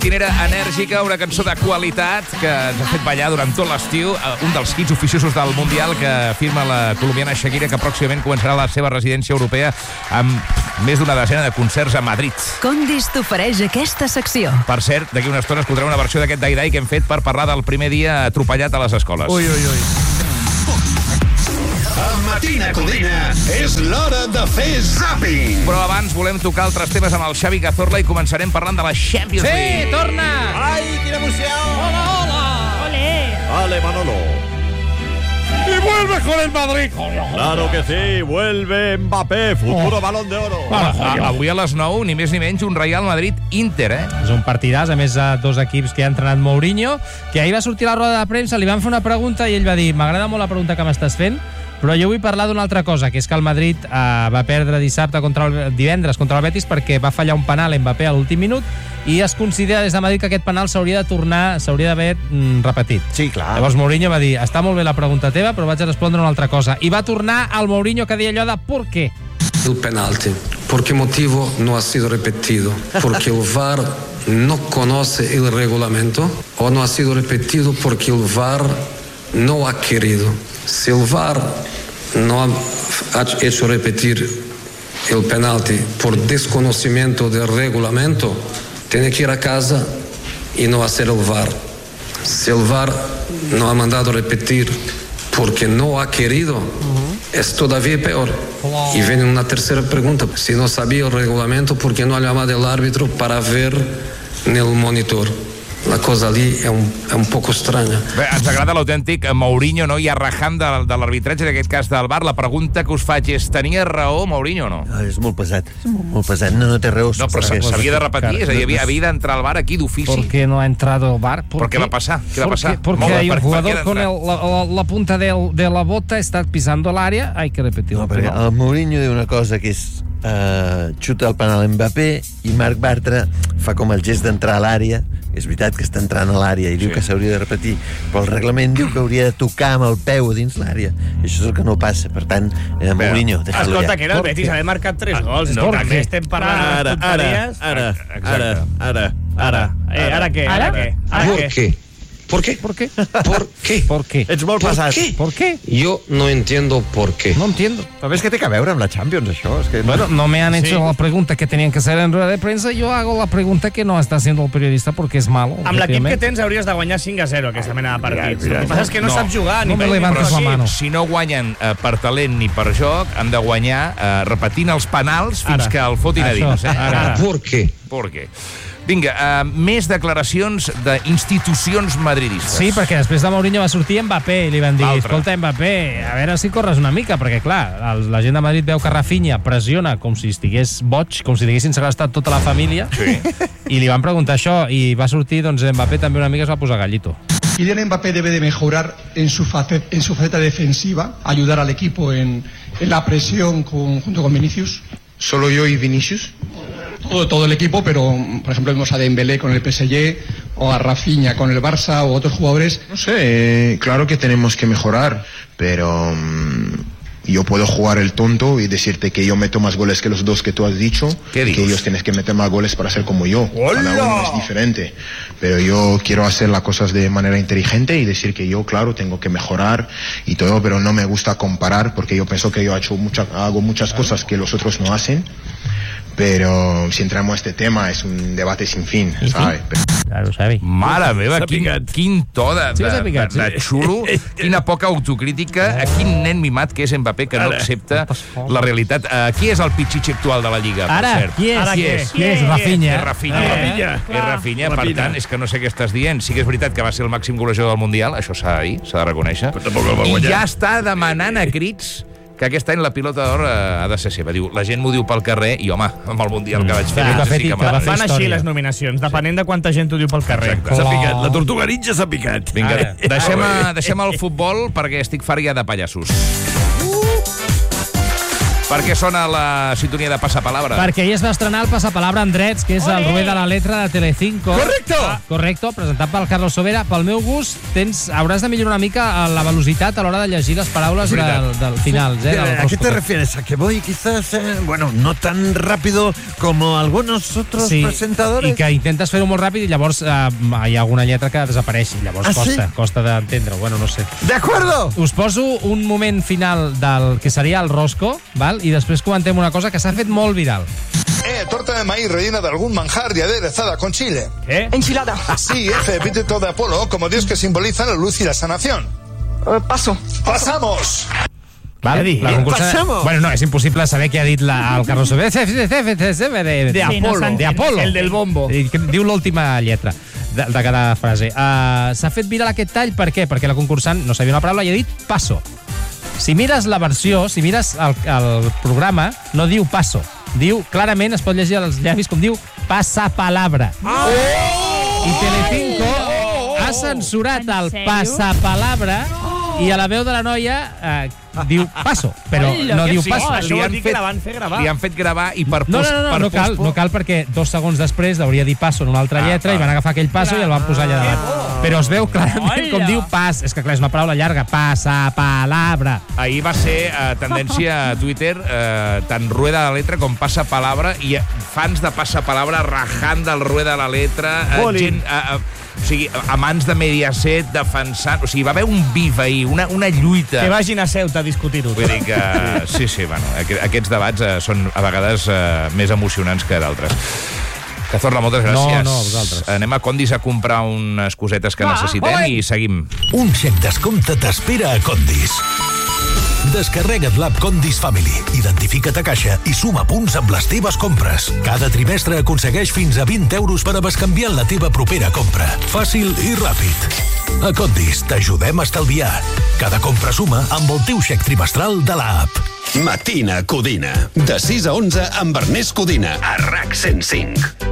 Matinera enèrgica, una cançó de qualitat que ens ha fet ballar durant tot l'estiu, un dels hits oficiosos del Mundial que firma la colombiana Shakira, que pròximament començarà la seva residència europea amb més d'una desena de concerts a Madrid. Condis t'ofereix aquesta secció. Per cert, d'aquí una estona escoltarem una versió d'aquest Dai Dai que hem fet per parlar del primer dia atropellat a les escoles. Ui, ui, ui. A Matina Codina és l'hora de fer zàping. Però abans volem tocar altres temes amb el Xavi Cazorla i començarem parlant de la Champions League. Sí, torna! Ai, quina emoció! Hola, hola! Olé! Ale, Manolo. ¡Y vuelve con el Madrid! Claro que sí, vuelve Mbappé, futuro Balón de Oro. Avui a les 9, ni més ni menys, un Real Madrid-Inter, És un partidàs, a més de dos equips que ha entrenat Mourinho, que ahir va sortir a la roda de premsa, li van fer una pregunta i ell va dir: m'agrada molt la pregunta que m'estàs fent, però jo vull parlar d'una altra cosa, que és que el Madrid va perdre divendres contra el Betis perquè va fallar un penal Mbappé a l'últim minut i es considera des de Madrid que aquest penal s'hauria d'haver repetit. Sí, clar. Llavors Mourinho va dir: està molt bé la pregunta teva, però vaig a respondre una altra cosa. I va tornar al Mourinho que deia allò de ¿por qué? El penalti. ¿Por qué motivo no ha sido repetido? Porque el VAR no conoce el reglamento o no ha sido repetido porque el VAR no ha querido. Si el VAR no ha hecho repetir el penalti por desconocimiento del reglamento, tiene que ir a casa y no hacer el VAR. Si el VAR no ha mandado repetir porque no ha querido, es todavía peor. Y viene una tercera pregunta: si no sabía el reglamento, ¿por qué no ha llamado el árbitro para ver en el monitor? La cosa allí és un poc estranya. Bé, ens agrada l'autèntic Mourinho, no? I arrajant de l'arbitratge, en aquest cas del VAR. La pregunta que us faig és: tenia raó Mourinho o no? És molt pesat, molt pesat. No té raó. No, però s'havia de repetir, és a dir, havia d'entrar al VAR aquí d'ofici. ¿Por qué no ha entrado el VAR? ¿Por qué va a pasar? ¿Qué va a pasar? Porque hay un jugador con la punta de la bota, está pisando el área, hay que repetirlo. No, perquè el Mourinho diu una cosa que és xuta el penal Mbappé i Marc Bartra fa com el gest d'entrar a l'àrea. És veritat que està entrant a l'àrea i diu que s'hauria de repetir, però el reglament diu que hauria de tocar amb el peu dins l'àrea. I això és el que no passa. Per tant, Mourinho, deixa-lo Escolta, ja. que era el Betis, haver marcat 3 gols. No, també estem parlant de tonteries. Ara què? ¿Por qué? ¿Por qué? ¿Por qué? ¿Por qué? ¿Por qué? Ets molt pesat. ¿Por qué? Yo no entiendo por qué. No entiendo. Però és que té que veure amb la Champions, això. És que Bueno, no me han hecho la pregunta que tenían que hacer en rueda de prensa. Yo hago la pregunta que no está haciendo el periodista porque es malo. Amb l'equip que tens hauries de guanyar 5-0 aquesta mena de partits. El que passa és que no saps jugar. No me levantes la mano. Si no guanyen per talent ni per joc, han de guanyar repetint els penals fins que el fotin a dins. ¿Por qué? ¿Por qué? Vinga, més declaracions d'institucions madridistes. Sí, perquè després de Mourinho va sortir Mbappé i li van dir: L'altre. escolta, Mbappé, a veure si corres una mica, perquè clar, la gent de Madrid veu que Rafinha pressiona com si estigués boig, com si tinguessin segrestat tota la família, i li van preguntar això, i va sortir, doncs Mbappé també una mica es va posar gallito. Kylian Mbappé debe de mejorar en su faceta defensiva, ayudar al equipo en la presión junto con Vinicius. ¿Solo yo y Vinicius? Todo el equipo, pero por ejemplo vemos a Dembélé con el PSG o a Rafinha con el Barça o otros jugadores. No sé, claro que tenemos que mejorar, pero yo puedo jugar el tonto y decirte que yo meto más goles que los dos que tú has dicho, ¿Qué y dices? que ellos tienen que meter más goles para ser como yo. Cada uno es diferente, pero yo quiero hacer las cosas de manera inteligente y decir que yo, claro, tengo que mejorar y todo, pero no me gusta comparar porque yo pienso que yo hago muchas cosas que los otros no hacen. Però si entramos a este tema és un debat sin fin, ¿sabes? Claro, Xavi. Mare meva, quin to de xulo, quina poca autocrítica, a quin nen mimat que és Mbappé que no accepta la realitat. Qui és el pitxitxi actual de la Lliga, per Ara, cert? qui és? Rafinha. És Rafinha, per tant, és que no sé què estàs dient. Sí que és veritat que va ser el màxim golejador del Mundial, això s'ha de dir, s'ha de reconèixer. I ja està demanant a crits que aquest any la pilota d'or ha de ser seva. Diu, la gent m'ho diu pel carrer i, home, amb el Mundial que vaig fer... Fan així les nominacions, depenent de quanta gent t'ho diu pel carrer. S'ha picat, la tortuga ninja s'ha picat. Vinga, deixem el futbol perquè estic fart ja de pallassos. Per què sona la sintonia de Passapalabra? Perquè ahir es va estrenar el Passapalabra en drets, que és el Rueda de la Letra de Telecinco. Correcto, presentat pel Carlos Sobera. Pel meu gust, hauràs de millorar una mica la velocitat a l'hora de llegir les paraules del final. ¿A qué te refieres? ¿A que voy quizás, no tan rápido como algunos otros presentadores? I que intentes fer-ho molt ràpid i llavors hi ha alguna lletra que desapareix. Llavors costa d'entendre-ho. Bueno, no sé. De acuerdo! Us poso un moment final del que seria el rosco, val? I després comentem una cosa que s'ha fet molt viral. Torta de maíz rellena de algún manjar y aderezada con chile. ¿Qué? Enchilada. Sí, F, epíteto de Apolo, como dios que simboliza la luz y la sanación. Paso. ¡Pasamos! Val? Passamos. Bueno, no, és impossible saber què ha dit el Carlos Sobera. De Apolo. El del bombo. Diu l'última lletra de cada frase. S'ha fet viral aquest tall, per què? Perquè la concursant no sabia una paraula i ha dit paso. Si mires la versió, si mires el programa, no diu paso. Diu, clarament, es pot llegir als llavis com diu passapalabra. I Telecinco ha censurat el passapalabra i a la veu de la noia diu paso, però no diu paso. Això vol dir que la van fer gravar. Li han fet gravar i per No cal perquè 2 segons després hauria dit paso en una altra lletra i van agafar aquell paso i el van posar allà davant. Però es veu clarament com diu pas. És que clar, és una paraula llarga. Passapalabra. Ahir va ser tendència a Twitter tant Rueda de la Letra com Passapalabra i fans de Passapalabra rajant del Rueda de la Letra, gent... O sigui, amants de Mediaset defensant... O sigui, va haver un bif ahir, una lluita. Que vagin a Ceuta a discutir-ho. Vull dir que... Sí, bueno, aquests debats són a vegades més emocionants que d'altres. Cazorla, moltes gràcies. No, vosaltres. Anem a Condis a comprar unes cosetes que necessitem i seguim. Un xec descompte t'espera a Condis. Descarrega't l'app Condis Family, identifica't a caixa i suma punts amb les teves compres. Cada trimestre aconsegueix fins a 20 euros per a bescanviar la teva propera compra. Fàcil i ràpid. A Condis t'ajudem a estalviar. Cada compra suma amb el teu xec trimestral de l'app. Matina Codina. De 6 a 11 amb Ernest Codina. A RAC 105.